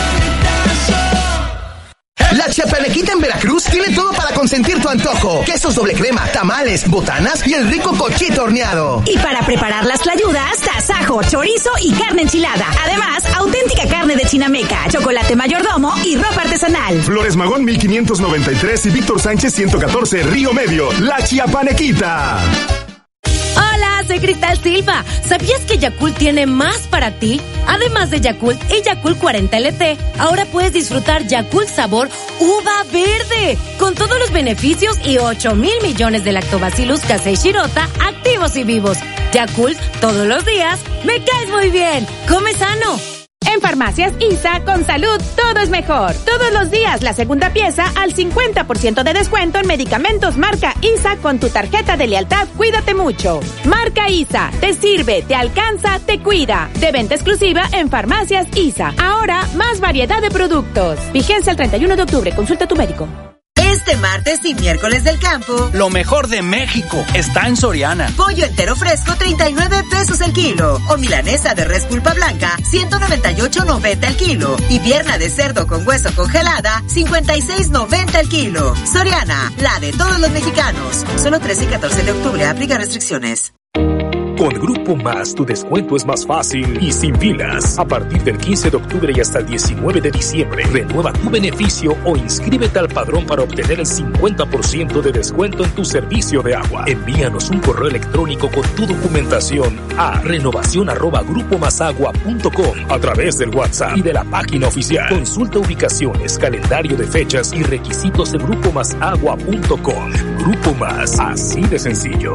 S21: La Chapalequita en Veracruz tiene todo para consentir tu antojo. Quesos doble crema, tamales, botanas y el rico cochito horneado.
S19: Y para preparar las tlayudas, tasajo, chorizo y carne enchilada. Además, auténtica carne de chinameca, chocolate mayordomo y ropa artesanal.
S20: Flores Magón mil quinientos noventa y tres y Víctor Sánchez ciento catorce, Río Medio. La Chiapanequita.
S12: Hola, soy Cristal Silva. ¿Sabías que Yakult tiene más para ti? Además de Yakult y Yakult cuarenta L T, ahora puedes disfrutar Yakult sabor uva verde, con todos los beneficios y ocho mil millones de lactobacillus casei shirota activos y vivos. Yakult, todos los días, me caes muy bien. Come sano.
S13: En Farmacias I S A, con salud, todo es mejor. Todos los días, la segunda pieza al cincuenta por ciento de descuento en medicamentos marca I S A con tu tarjeta de lealtad Cuídate Mucho. Marca I S A, te sirve, te alcanza, te cuida. De venta exclusiva en Farmacias I S A. Ahora, más variedad de productos. Vigencia el treinta y uno de octubre. Consulta a tu médico.
S24: Este martes y miércoles del campo,
S14: lo mejor de México está en Soriana.
S24: Pollo entero fresco, treinta y nueve pesos el kilo. O milanesa de res pulpa blanca, ciento noventa y ocho noventa el kilo. Y pierna de cerdo con hueso congelada, cincuenta y seis noventa el kilo. Soriana, la de todos los mexicanos. Solo trece y catorce de octubre, aplica restricciones.
S25: Con Grupo Más, tu descuento es más fácil y sin filas. A partir del quince de octubre y hasta el diecinueve de diciembre, renueva tu beneficio o inscríbete al padrón para obtener el cincuenta por ciento de descuento en tu servicio de agua. Envíanos un correo electrónico con tu documentación a renovación arroba grupo más agua punto com a través del WhatsApp y de la página oficial. Consulta ubicaciones, calendario de fechas y requisitos en grupo más agua punto com. Grupo Más, así de sencillo.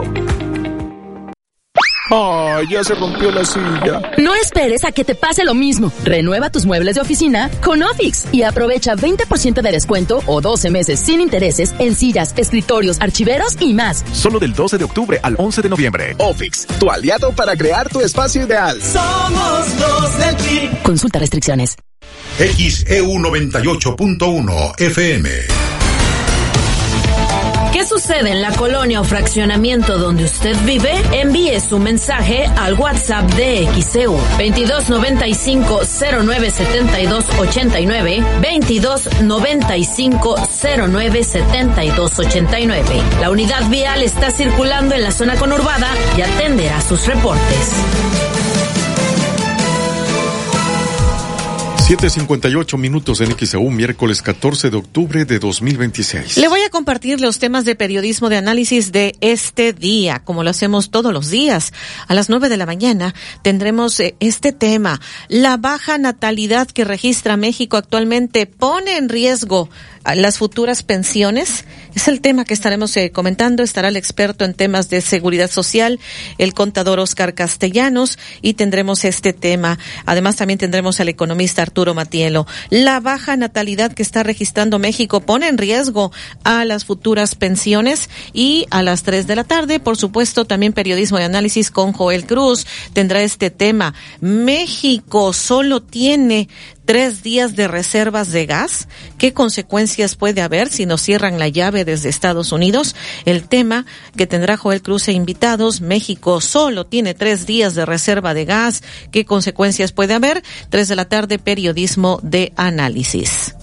S14: ¡Ay, ya se rompió la silla!
S19: No esperes a que te pase lo mismo. Renueva tus muebles de oficina con Ofix y aprovecha veinte por ciento de descuento o doce meses sin intereses en sillas, escritorios, archiveros y más.
S14: Solo del doce de octubre al once de noviembre. Ofix, tu aliado para crear tu espacio ideal.
S2: Somos los del P R I.
S19: Consulta restricciones.
S4: X E U noventa y ocho punto uno F M.
S19: ¿Qué sucede en la colonia o fraccionamiento donde usted vive? Envíe su mensaje al WhatsApp de X E U veintidós noventa y cinco cero nueve setenta y dos ochenta y nueve, veintidós noventa y cinco cero nueve setenta y dos ochenta y nueve. La unidad vial está circulando en la zona conurbada y atenderá sus reportes.
S6: siete cincuenta y ocho minutos en X E U, miércoles catorce de octubre de dos mil veintiséis.
S7: Le voy a compartir los temas de periodismo de análisis de este día, como lo hacemos todos los días. A las nueve de la mañana tendremos este tema. La baja natalidad que registra México actualmente pone en riesgo las futuras pensiones. Es el tema que estaremos eh, comentando. Estará el experto en temas de seguridad social, el contador Oscar Castellanos, y tendremos este tema. Además, también tendremos al economista Arturo Matielo. La baja natalidad que está registrando México pone en riesgo a las futuras pensiones. Y a las tres de la tarde, por supuesto, también periodismo de análisis con Joel Cruz tendrá este tema. México solo tiene tres días de reservas de gas. ¿Qué consecuencias puede haber si nos cierran la llave desde Estados Unidos? El tema que tendrá Joel Cruz e invitados. México solo tiene tres días de reserva de gas. ¿Qué consecuencias puede haber? Tres de la tarde, periodismo de análisis.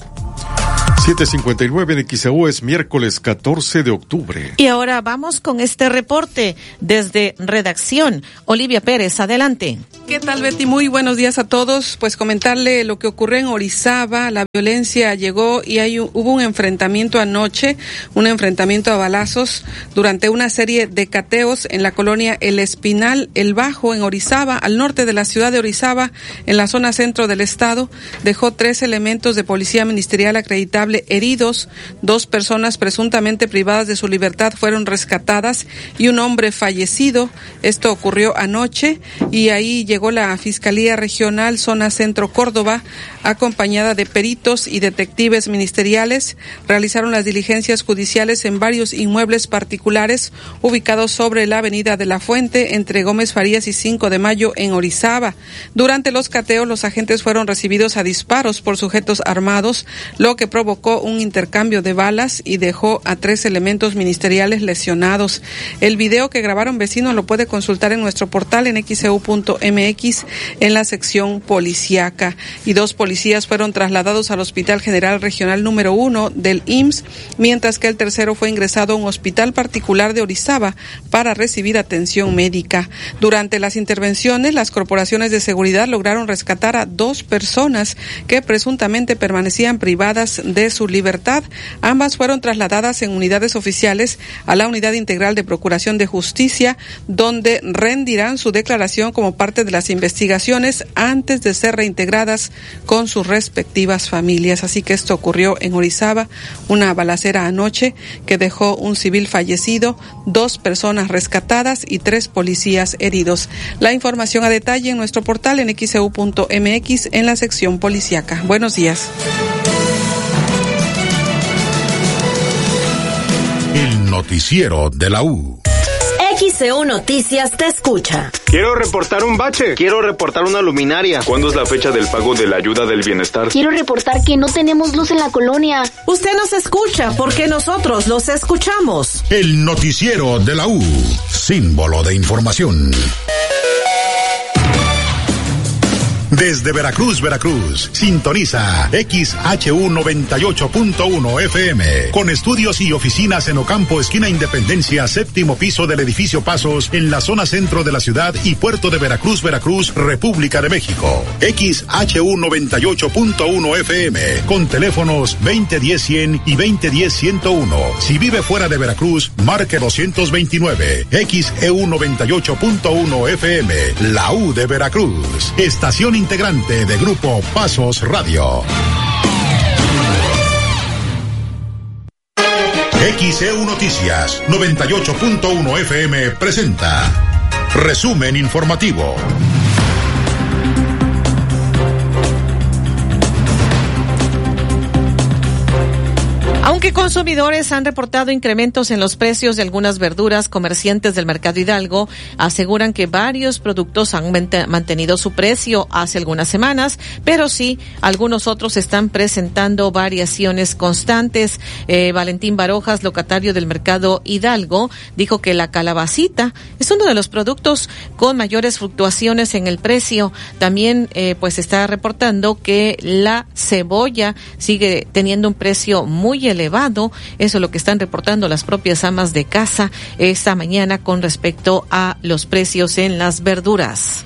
S6: siete cincuenta y nueve en X E U, es miércoles catorce de octubre.
S7: Y ahora vamos con este reporte desde redacción. Olivia Pérez, adelante.
S15: ¿Qué tal, Betty? Muy buenos días a todos. Pues comentarle lo que ocurrió en Orizaba. La violencia llegó y hay un, hubo un enfrentamiento anoche, un enfrentamiento a balazos durante una serie de cateos en la colonia El Espinal, El Bajo, en Orizaba, al norte de la ciudad de Orizaba, en la zona centro del estado. Dejó tres elementos de policía ministerial acreditable heridos. Dos personas presuntamente privadas de su libertad fueron rescatadas y un hombre fallecido. Esto ocurrió anoche y ahí llegó la Fiscalía Regional Zona Centro Córdoba, acompañada de peritos y detectives ministeriales. Realizaron las diligencias judiciales en varios inmuebles particulares ubicados sobre la Avenida de la Fuente, entre Gómez Farías y cinco de mayo en Orizaba. Durante los cateos, los agentes fueron recibidos a disparos por sujetos armados, lo que provocó un intercambio de balas y dejó a tres elementos ministeriales lesionados. El video que grabaron vecinos lo puede consultar en nuestro portal en x e u punto m x en la sección policíaca. Y dos policías fueron trasladados al Hospital General Regional número uno del I M S S, mientras que el tercero fue ingresado a un hospital particular de Orizaba para recibir atención médica. Durante las intervenciones, las corporaciones de seguridad lograron rescatar a dos personas que presuntamente permanecían privadas de su libertad. Ambas fueron trasladadas en unidades oficiales a la Unidad Integral de Procuración de Justicia, donde rendirán su declaración como parte de las investigaciones antes de ser reintegradas con sus respectivas familias. Así que esto ocurrió en Orizaba, una balacera anoche que dejó un civil fallecido, dos personas rescatadas y tres policías heridos. La información a detalle en nuestro portal en x e u punto m x en la sección policíaca. Buenos días.
S4: El noticiero de la U.
S19: X E U Noticias te escucha.
S11: Quiero reportar un bache. Quiero reportar una luminaria. ¿Cuándo es la fecha del pago de la ayuda del bienestar?
S16: Quiero reportar que no tenemos luz en la colonia.
S19: Usted nos escucha porque nosotros los escuchamos.
S4: El noticiero de la U. Símbolo de información. Desde Veracruz, Veracruz, sintoniza X H U noventa y ocho punto uno F M, con estudios y oficinas en Ocampo, esquina Independencia, séptimo piso del edificio Pasos, en la zona centro de la ciudad y puerto de Veracruz, Veracruz, República de México. X H U noventa y ocho punto uno F M, con teléfonos veinte diez cien y veinte diez ciento uno. Si vive fuera de Veracruz, marque doscientos veintinueve. X E U noventa y ocho punto uno F M, la U de Veracruz. Estación integrante de Grupo Pasos Radio. X E U Noticias noventa y ocho punto uno F M presenta Resumen Informativo.
S7: Aunque consumidores han reportado incrementos en los precios de algunas verduras, comerciantes del Mercado Hidalgo aseguran que varios productos han mantenido su precio hace algunas semanas, pero sí, algunos otros están presentando variaciones constantes. Eh, Valentín Barojas, locatario del Mercado Hidalgo, dijo que la calabacita es uno de los productos con mayores fluctuaciones en el precio. También, eh, pues está reportando que la cebolla sigue teniendo un precio muy elevado. Eso es lo que están reportando las propias amas de casa esta mañana con respecto a los precios en las verduras.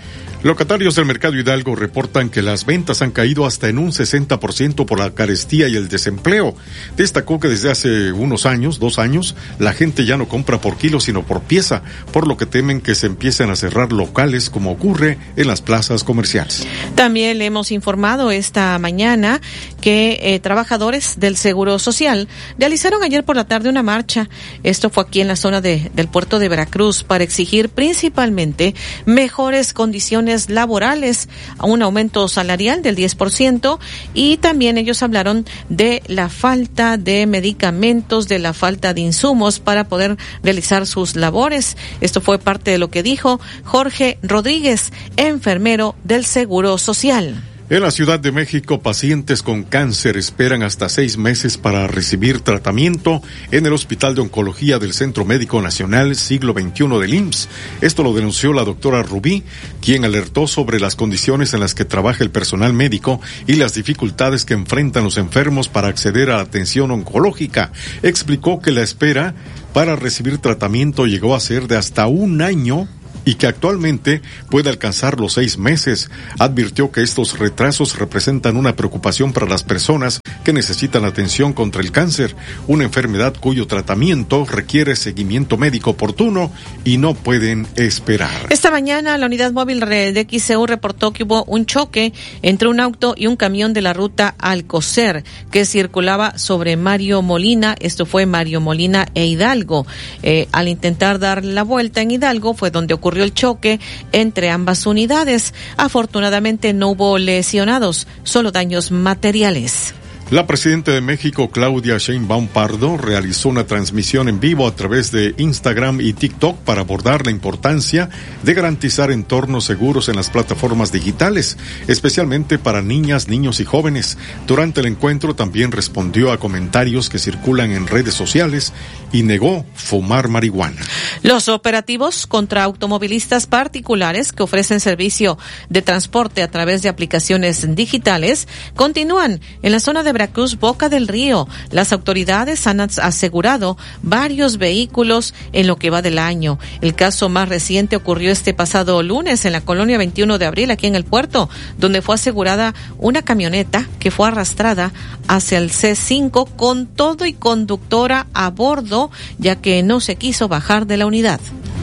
S6: Locatarios del Mercado Hidalgo reportan que las ventas han caído hasta en un sesenta por ciento por la carestía y el desempleo. Destacó que desde hace unos años, dos años, la gente ya no compra por kilo sino por pieza, por lo que temen que se empiecen a cerrar locales como ocurre en las plazas comerciales.
S7: También le hemos informado esta mañana que eh, trabajadores del Seguro Social realizaron ayer por la tarde una marcha. Esto fue aquí en la zona de, del puerto de Veracruz para exigir principalmente mejores condiciones laborales, a un aumento salarial del diez por ciento, y también ellos hablaron de la falta de medicamentos, de la falta de insumos para poder realizar sus labores. Esto fue parte de lo que dijo Jorge Rodríguez, enfermero del Seguro Social.
S6: En la Ciudad de México, pacientes con cáncer esperan hasta seis meses para recibir tratamiento en el Hospital de Oncología del Centro Médico Nacional Siglo veintiuno del I M S S. Esto lo denunció la doctora Rubí, quien alertó sobre las condiciones en las que trabaja el personal médico y las dificultades que enfrentan los enfermos para acceder a la atención oncológica. Explicó que la espera para recibir tratamiento llegó a ser de hasta un año y que actualmente puede alcanzar los seis meses. Advirtió que estos retrasos representan una preocupación para las personas que necesitan atención contra el cáncer, una enfermedad cuyo tratamiento requiere seguimiento médico oportuno y no pueden esperar.
S7: Esta mañana la unidad móvil de X C U reportó que hubo un choque entre un auto y un camión de la ruta Alcocer que circulaba sobre Mario Molina. Esto fue Mario Molina e Hidalgo. Eh, al intentar dar la vuelta en Hidalgo fue donde ocurrió el choque entre ambas unidades. Afortunadamente no hubo lesionados, solo daños materiales.
S6: La presidenta de México, Claudia Sheinbaum Pardo, realizó una transmisión en vivo a través de Instagram y TikTok para abordar la importancia de garantizar entornos seguros en las plataformas digitales, especialmente para niñas, niños y jóvenes. Durante el encuentro también respondió a comentarios que circulan en redes sociales y negó fumar marihuana.
S7: Los operativos contra automovilistas particulares que ofrecen servicio de transporte a través de aplicaciones digitales continúan en la zona de Veracruz, Boca del Río. Las autoridades han asegurado varios vehículos en lo que va del año. El caso más reciente ocurrió este pasado lunes en la colonia veintiuno de abril, aquí en el puerto, donde fue asegurada una camioneta que fue arrastrada hacia el C cinco con todo y conductora a bordo, ya que no se quiso bajar de la unidad.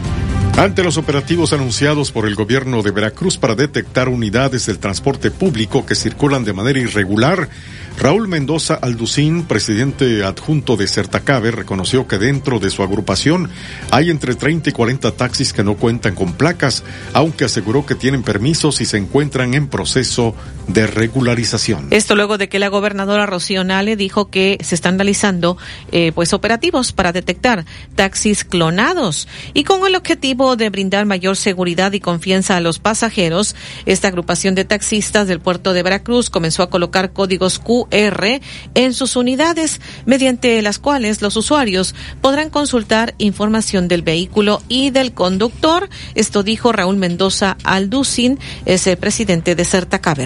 S6: Ante los operativos anunciados por el gobierno de Veracruz para detectar unidades del transporte público que circulan de manera irregular, Raúl Mendoza Alducín, presidente adjunto de Certacabe, reconoció que dentro de su agrupación hay entre treinta y cuarenta taxis que no cuentan con placas, aunque aseguró que tienen permisos y se encuentran en proceso de regularización.
S7: Esto luego de que la gobernadora Rocío Nale dijo que se están realizando eh, pues operativos para detectar taxis clonados y con el objetivo de brindar mayor seguridad y confianza a los pasajeros. Esta agrupación de taxistas del puerto de Veracruz comenzó a colocar códigos Q R en sus unidades, mediante las cuales los usuarios podrán consultar información del vehículo y del conductor. Esto dijo Raúl Mendoza Alducín, es el presidente de Certacaber.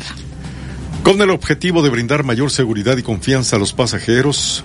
S6: Con el objetivo de brindar mayor seguridad y confianza a los pasajeros.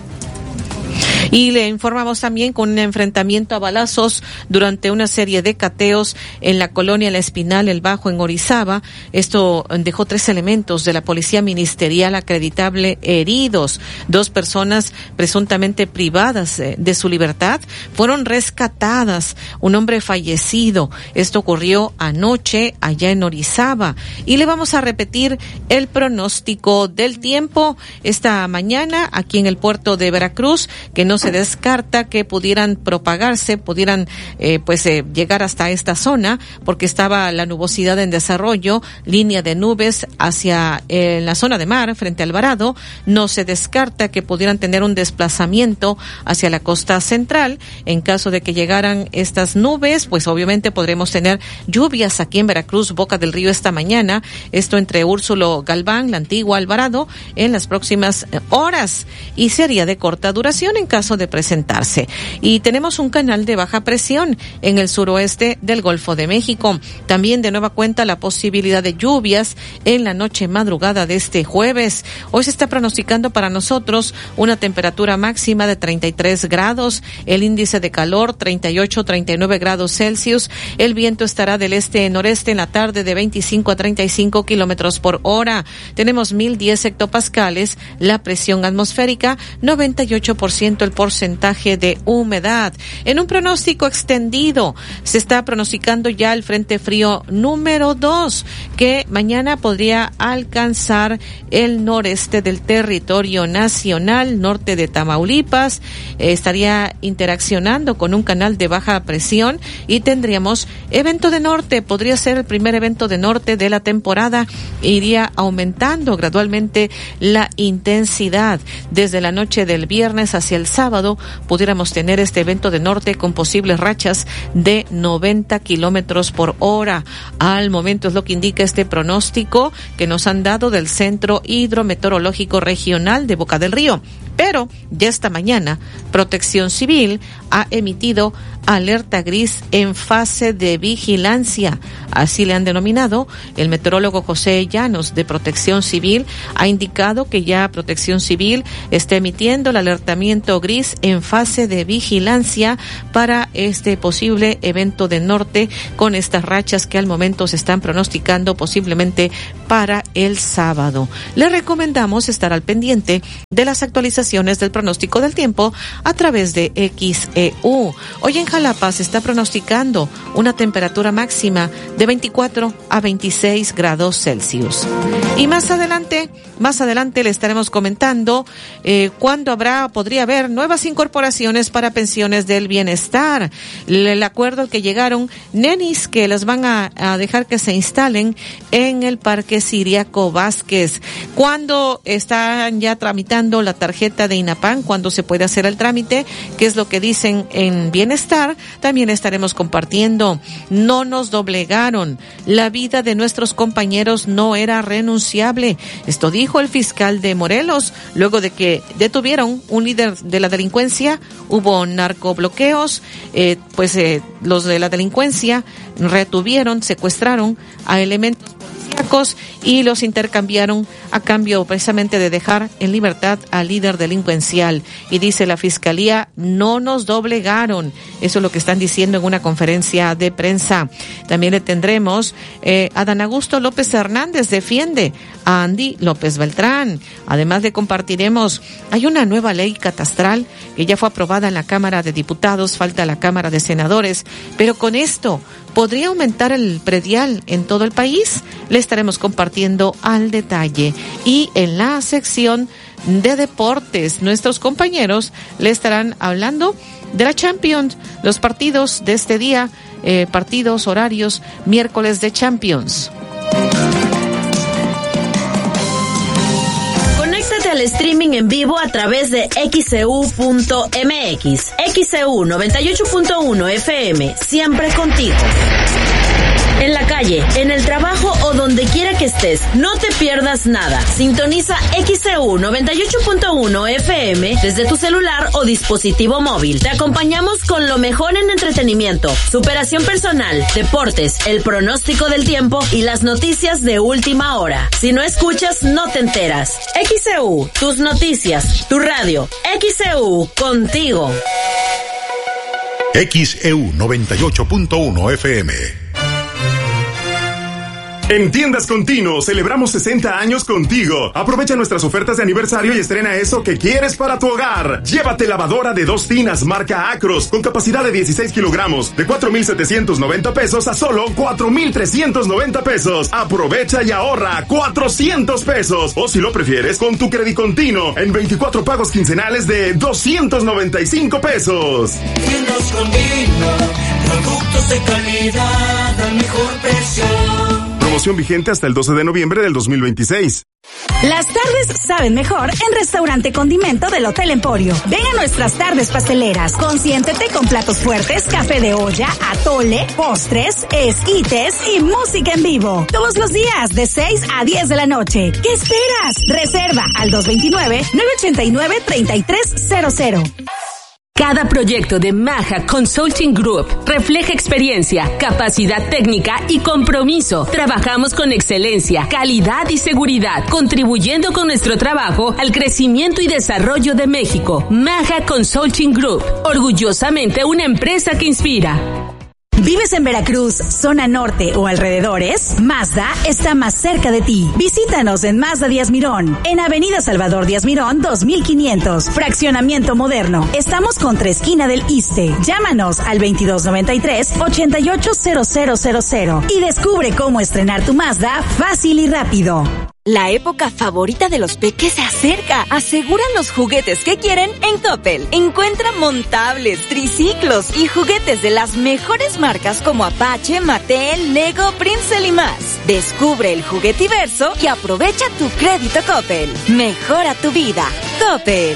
S7: Y le informamos también con un enfrentamiento a balazos durante una serie de cateos en la colonia La Espinal, El Bajo, en Orizaba. Esto dejó tres elementos de la policía ministerial acreditable heridos. Dos personas presuntamente privadas de su libertad fueron rescatadas. Un hombre fallecido. Esto ocurrió anoche allá en Orizaba. Y le vamos a repetir el pronóstico del tiempo esta mañana aquí en el puerto de Veracruz, que no se descarta que pudieran propagarse, pudieran eh, pues eh, llegar hasta esta zona, porque estaba la nubosidad en desarrollo, línea de nubes hacia eh, la zona de mar frente a Alvarado. No se descarta que pudieran tener un desplazamiento hacia la costa central. En caso de que llegaran estas nubes, pues obviamente podremos tener lluvias aquí en Veracruz, Boca del Río esta mañana, esto entre Úrsulo Galván, La Antigua, Alvarado, en las próximas horas, y sería de corta duración. En caso caso de presentarse. Y tenemos un canal de baja presión en el suroeste del Golfo de México. También de nueva cuenta la posibilidad de lluvias en la noche madrugada de este jueves. Hoy se está pronosticando para nosotros una temperatura máxima de treinta y tres grados, el índice de calor treinta y ocho, treinta y nueve grados Celsius, el viento estará del este-noreste en la tarde de veinticinco a treinta y cinco kilómetros por hora. Tenemos mil diez hectopascales, la presión atmosférica, noventa y ocho por ciento el porcentaje de humedad. En un pronóstico extendido, se está pronosticando ya el frente frío número dos, que mañana podría alcanzar el noreste del territorio nacional, norte de Tamaulipas, eh, estaría interaccionando con un canal de baja presión y tendríamos evento de norte, podría ser el primer evento de norte de la temporada, iría aumentando gradualmente la intensidad. Desde la noche del viernes hacia el sábado pudiéramos tener este evento de norte con posibles rachas de noventa kilómetros por hora. Al momento es lo que indica este pronóstico que nos han dado del Centro Hidrometeorológico Regional de Boca del Río. Pero ya esta mañana Protección Civil ha emitido alerta gris en fase de vigilancia. Así le han denominado. El meteorólogo José Llanos de Protección Civil ha indicado que ya Protección Civil está emitiendo el alertamiento gris en fase de vigilancia para este posible evento de norte con estas rachas que al momento se están pronosticando posiblemente para el sábado. Le recomendamos estar al pendiente de las actualizaciones del pronóstico del tiempo a través de X E U. Hoy en Jalapa se está pronosticando una temperatura máxima de veinticuatro a veintiséis grados Celsius. Y más adelante, más adelante le estaremos comentando eh, cuándo habrá, podría haber nuevas incorporaciones para pensiones del bienestar. El acuerdo al que llegaron nenis que las van a, a dejar que se instalen en el Parque Siriaco Vázquez. ¿Cuándo están ya tramitando la tarjeta de INAPAN? ¿Cuándo se puede hacer el trámite? ¿Qué es lo que dicen en bienestar? También estaremos compartiendo. No nos doblegaron. La vida de nuestros compañeros no era renunciable. Esto dijo el fiscal de Morelos luego de que detuvieron un líder de la delincuencia. Hubo narcobloqueos, eh, pues eh, los de la delincuencia retuvieron, secuestraron a elementos policíacos y los intercambiaron a cambio precisamente de dejar en libertad al líder delincuencial. Y dice la fiscalía, no nos doblegaron. Eso es lo que están diciendo en una conferencia de prensa. También le tendremos, eh, Adán Augusto López Hernández defiende a Andy López Beltrán. Además le compartiremos, hay una nueva ley catastral que ya fue aprobada en la Cámara de Diputados, falta la Cámara de Senadores, pero con esto, ¿podría aumentar el predial en todo el país? Le estaremos compartiendo al detalle. Y en la sección de deportes, nuestros compañeros le estarán hablando de la Champions, los partidos de este día, eh, partidos, horarios, miércoles de Champions.
S19: Al streaming en vivo a través de X E U punto M X. X E U noventa y ocho punto uno F M, siempre contigo. En la calle, en el trabajo o donde quiera que estés, no te pierdas nada. Sintoniza X E U noventa y ocho punto uno F M desde tu celular o dispositivo móvil. Te acompañamos con lo mejor en entretenimiento, superación personal, deportes, el pronóstico del tiempo y las noticias de última hora. Si no escuchas, no te enteras. X E U, tus noticias, tu radio. X E U, contigo.
S4: X E U noventa y ocho punto uno F M.
S20: En Tiendas Continuo celebramos sesenta años contigo. Aprovecha nuestras ofertas de aniversario y estrena eso que quieres para tu hogar. Llévate lavadora de dos tinas marca Acros con capacidad de dieciséis kilogramos de cuatro mil setecientos noventa pesos a solo cuatro mil trescientos noventa pesos. Aprovecha y ahorra cuatrocientos pesos. O si lo prefieres, con tu crédito continuo en veinticuatro pagos quincenales de doscientos noventa y cinco pesos.
S2: Tiendas Continuo, productos de calidad al mejor precio.
S20: Promoción vigente hasta el doce de noviembre del dos mil veintiséis.
S3: Las tardes saben mejor en Restaurante Condimento del Hotel Emporio. Ven a nuestras tardes pasteleras. Consiéntete con platos fuertes, café de olla, atole, postres, esquites y música en vivo. Todos los días de seis a diez de la noche. ¿Qué esperas? Reserva al dos dos nueve, nueve ocho nueve, tres tres cero cero.
S8: Cada proyecto de Maja Consulting Group refleja experiencia, capacidad técnica y compromiso. Trabajamos con excelencia, calidad y seguridad, contribuyendo con nuestro trabajo al crecimiento y desarrollo de México. Maja Consulting Group, orgullosamente una empresa que inspira.
S3: ¿Vives en Veracruz, zona norte o alrededores? Mazda está más cerca de ti. Visítanos en Mazda Díaz Mirón, en Avenida Salvador Díaz Mirón dos mil quinientos, Fraccionamiento Moderno. Estamos contra esquina del Iste. Llámanos al veintidós noventa y tres, ochenta y ocho cero cero cero cero y descubre cómo estrenar tu Mazda fácil y rápido.
S1: La época favorita de los peques se acerca. Aseguran los juguetes que quieren en Coppel. Encuentra montables, triciclos y juguetes de las mejores marcas como Apache, Mattel, Lego, Princeton y más. Descubre el juguetiverso y aprovecha tu crédito Coppel. Mejora tu vida. Coppel.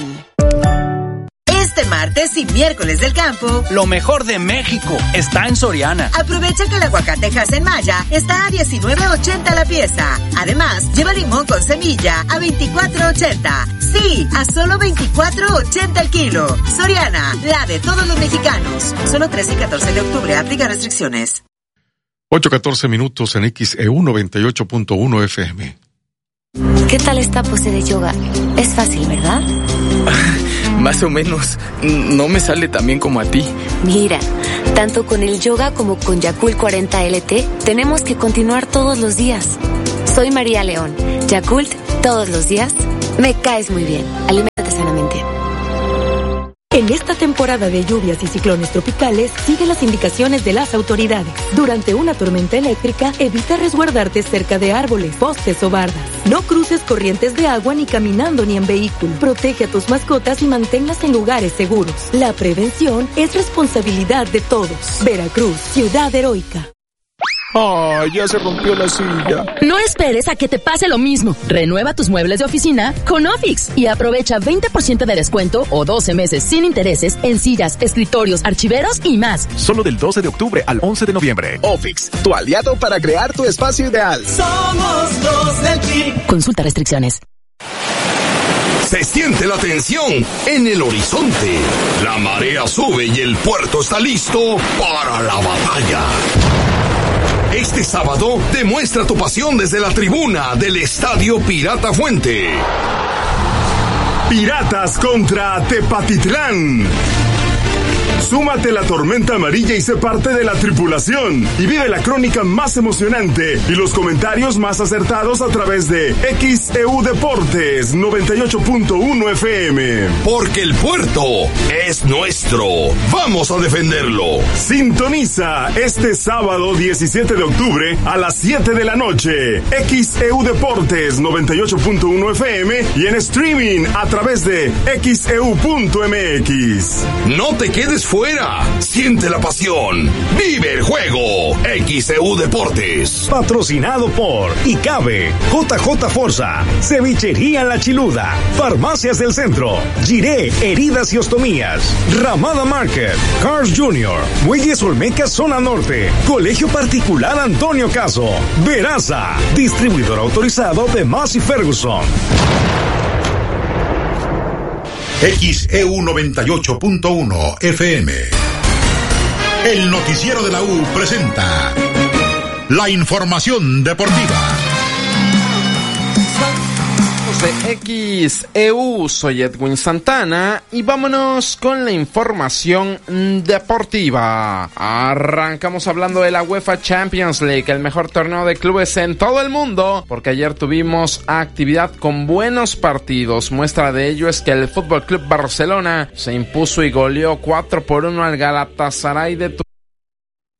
S24: Este martes y miércoles del campo,
S10: lo mejor de México está en Soriana.
S24: Aprovecha que el aguacate Hass Maya está a diecinueve ochenta la pieza. Además, lleva limón con semilla a veinticuatro ochenta. Sí, a solo veinticuatro ochenta el kilo. Soriana, la de todos los mexicanos. Solo trece y catorce de octubre, aplica restricciones.
S6: ocho catorce minutos en X E U noventa y ocho punto uno F M.
S17: ¿Qué tal esta pose de yoga? Es fácil, ¿verdad?
S18: Más o menos. No me sale tan bien como a ti.
S17: Mira, tanto con el yoga como con Yakult cuarenta L T, tenemos que continuar todos los días. Soy María León. Yakult, todos los días. Me caes muy bien. Aliméntate sanamente.
S22: En esta temporada de lluvias y ciclones tropicales, sigue las indicaciones de las autoridades. Durante una tormenta eléctrica, evita resguardarte cerca de árboles, postes o bardas. No cruces corrientes de agua ni caminando ni en vehículo. Protege a tus mascotas y manténlas en lugares seguros. La prevención es responsabilidad de todos. Veracruz, ciudad heroica.
S23: ¡Ay, ya se rompió la silla!
S19: No esperes a que te pase lo mismo. Renueva tus muebles de oficina con Ofix y aprovecha veinte por ciento de descuento o doce meses sin intereses en sillas, escritorios, archiveros y más.
S14: Solo del doce de octubre al once de noviembre. Ofix, tu aliado para crear tu espacio ideal.
S2: Somos los del P R I.
S19: Consulta restricciones.
S27: Se siente la tensión en el horizonte. La marea sube y el puerto está listo para la batalla. Este sábado, demuestra tu pasión desde la tribuna del Estadio Pirata Fuente.
S20: Piratas contra Tepatitlán. Súmate a la tormenta amarilla y sé parte de la tripulación. Y vive la crónica más emocionante y los comentarios más acertados a través de X E U Deportes noventa y ocho punto uno F M.
S27: Porque el puerto es nuestro. Vamos a defenderlo.
S20: Sintoniza este sábado diecisiete de octubre a las siete de la noche. X E U Deportes noventa y ocho punto uno F M y en streaming a través de X E U punto M X.
S27: No te quedes fuera. Siente la pasión. Vive el juego. X E U Deportes.
S28: Patrocinado por ICABE, J J Forza, Cevichería La Chiluda, Farmacias del Centro, Giré Heridas y Ostomías, Ramada Market, Cars Junior, Muelles Olmeca Zona Norte, Colegio Particular Antonio Caso, Veraza, distribuidor autorizado de Massey Ferguson.
S4: X E U noventa y ocho punto uno F M. El noticiero de la U presenta la información deportiva.
S29: De X E U, soy Edwin Santana y vámonos con la información deportiva. Arrancamos hablando de la UEFA Champions League, el mejor torneo de clubes en todo el mundo, porque ayer tuvimos actividad con buenos partidos. Muestra de ello es que el Fútbol Club Barcelona se impuso y goleó cuatro por uno al Galatasaray de Turquía.